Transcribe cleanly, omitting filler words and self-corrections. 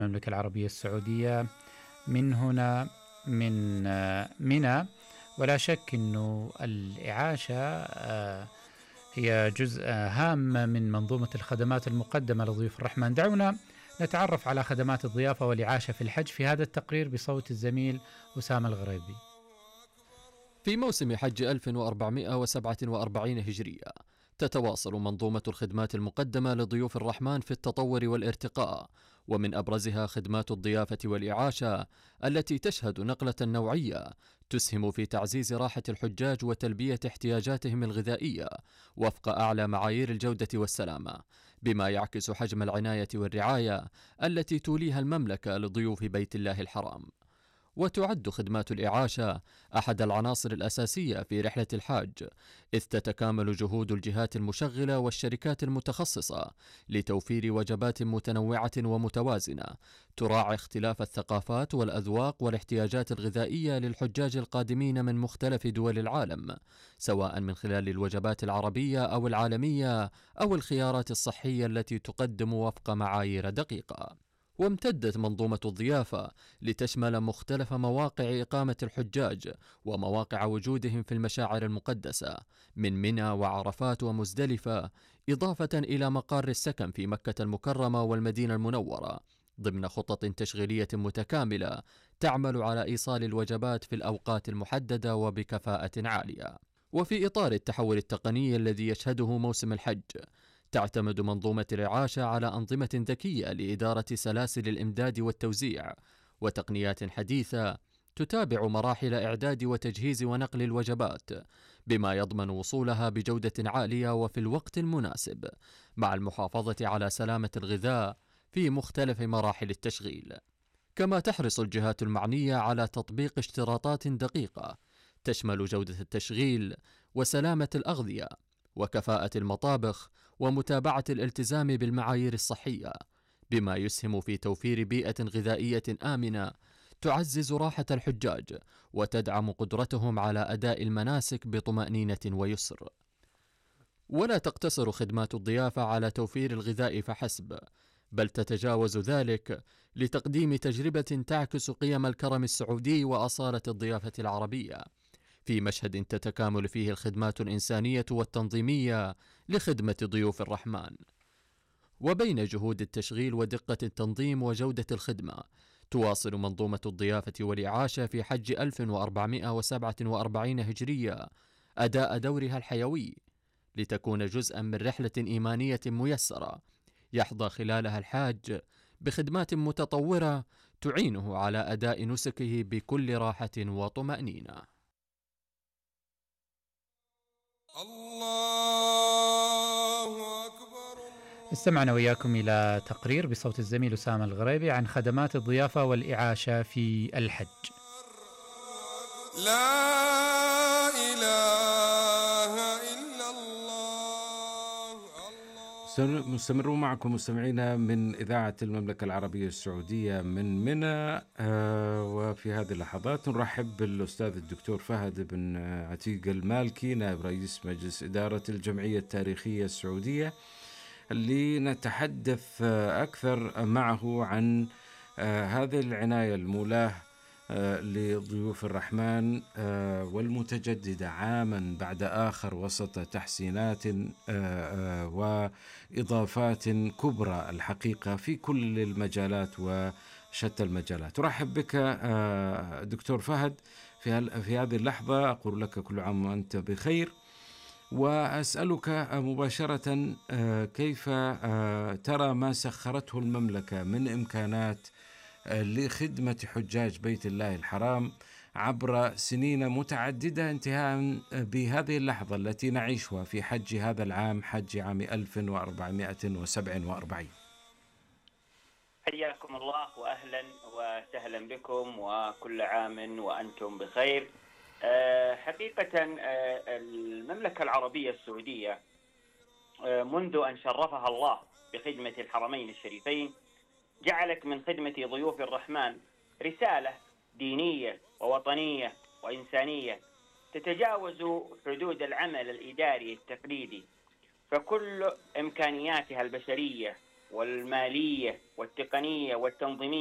المملكة العربية السعودية من هنا من منى. ولا شك أنه الإعاشة هي جزء هام من منظومة الخدمات المقدمة لضيوف الرحمن. دعونا نتعرف على خدمات الضيافة والإعاشة في الحج في هذا التقرير بصوت الزميل أسامة الغريبي. في موسم حج 1447 هجرية تتواصل منظومة الخدمات المقدمة لضيوف الرحمن في التطور والارتقاء، ومن أبرزها خدمات الضيافة والإعاشة التي تشهد نقلة نوعية تسهم في تعزيز راحة الحجاج وتلبية احتياجاتهم الغذائية وفق أعلى معايير الجودة والسلامة، بما يعكس حجم العناية والرعاية التي توليها المملكة لضيوف بيت الله الحرام. وتعد خدمات الإعاشة أحد العناصر الأساسية في رحلة الحاج، إذ تتكامل جهود الجهات المشغلة والشركات المتخصصة لتوفير وجبات متنوعة ومتوازنة تراعي اختلاف الثقافات والأذواق والاحتياجات الغذائية للحجاج القادمين من مختلف دول العالم، سواء من خلال الوجبات العربية أو العالمية أو الخيارات الصحية التي تقدم وفق معايير دقيقة. وامتدت منظومة الضيافة لتشمل مختلف مواقع إقامة الحجاج ومواقع وجودهم في المشاعر المقدسة من منى وعرفات ومزدلفة، إضافة إلى مقار السكن في مكة المكرمة والمدينة المنورة، ضمن خطط تشغيلية متكاملة تعمل على إيصال الوجبات في الأوقات المحددة وبكفاءة عالية. وفي إطار التحول التقني الذي يشهده موسم الحج، تعتمد منظومة الإعاشة على أنظمة ذكية لإدارة سلاسل الإمداد والتوزيع وتقنيات حديثة تتابع مراحل إعداد وتجهيز ونقل الوجبات، بما يضمن وصولها بجودة عالية وفي الوقت المناسب، مع المحافظة على سلامة الغذاء في مختلف مراحل التشغيل. كما تحرص الجهات المعنية على تطبيق اشتراطات دقيقة تشمل جودة التشغيل وسلامة الأغذية وكفاءة المطابخ ومتابعة الالتزام بالمعايير الصحية، بما يسهم في توفير بيئة غذائية آمنة تعزز راحة الحجاج وتدعم قدرتهم على أداء المناسك بطمأنينة ويسر. ولا تقتصر خدمات الضيافة على توفير الغذاء فحسب، بل تتجاوز ذلك لتقديم تجربة تعكس قيم الكرم السعودي وأصالة الضيافة العربية، في مشهد تتكامل فيه الخدمات الإنسانية والتنظيمية لخدمة ضيوف الرحمن. وبين جهود التشغيل ودقة التنظيم وجودة الخدمة، تواصل منظومة الضيافة والإعاشة في حج 1447 هجرية أداء دورها الحيوي لتكون جزءا من رحلة إيمانية ميسرة يحظى خلالها الحاج بخدمات متطورة تعينه على أداء نسكه بكل راحة وطمأنينة. الله أكبر. استمعنا وإياكم إلى تقرير بصوت الزميل أسامة الغريبي عن خدمات الضيافة والإعاشة في الحج. لا إله إلا الله. مستمرون معكم مستمعينا من إذاعة المملكة العربية السعودية من منى. وفي هذه اللحظات نرحب بالأستاذ الدكتور فهد بن عتيق المالكي، نائب رئيس مجلس إدارة الجمعية التاريخية السعودية، اللي نتحدث أكثر معه عن هذه العناية المولاه لضيوف الرحمن والمتجددة عاما بعد آخر وسط تحسينات وإضافات كبرى الحقيقة في كل المجالات وشتى المجالات. أرحب بك دكتور فهد في هذه اللحظة، أقول لك كل عام وأنت بخير، وأسألك مباشرة كيف ترى ما سخرته المملكة من إمكانات لخدمة حجاج بيت الله الحرام عبر سنين متعددة، انتهاء بهذه اللحظة التي نعيشها في حج هذا العام، حج عام 1447. حياكم الله وأهلا وسهلا بكم وكل عام وأنتم بخير. حقيقة المملكة العربية السعودية منذ أن شرفها الله بخدمة الحرمين الشريفين جعلت من خدمة ضيوف الرحمن رسالة دينية ووطنية وإنسانية تتجاوز حدود العمل الإداري التقليدي، فكل إمكانياتها البشرية والمالية والتقنية والتنظيمية